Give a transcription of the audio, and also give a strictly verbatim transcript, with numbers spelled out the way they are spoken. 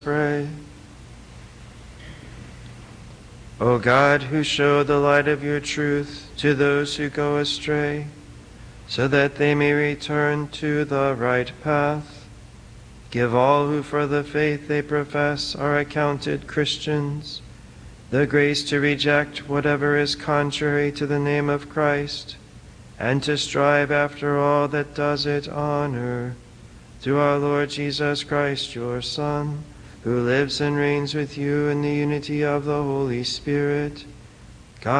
Pray. O God, who show the light of your truth to those who go astray, so that they may return to the right path, give all who for the faith they profess are accounted Christians the grace to reject whatever is contrary to the name of Christ, and to strive after all that does it honor, through our Lord Jesus Christ, your Son, who lives and reigns with you in the unity of the Holy Spirit,